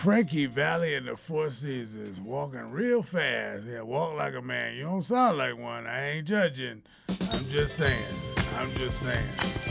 Frankie Valley in the Four Seasons, walking real fast. Yeah, walk like a man. You don't sound like one. I ain't judging. I'm just saying. I'm just saying.